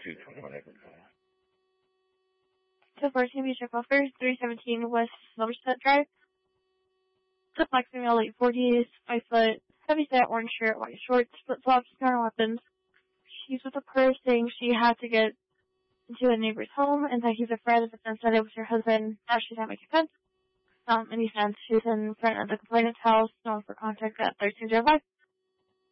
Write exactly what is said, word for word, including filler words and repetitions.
two twenty-one Apricot. two fourteen Beach Offers, three seventeen West Somerset Drive. The black female, late forties, five foot, heavy set, orange shirt, white shorts, flip flops, no weapons. She's with a purse saying she had to get into a neighbor's home and that he's afraid of the defense that it was her husband. Now she's not making sense. Um, any sense. She's in front of the complainant's house, known for contact at thirteen oh five.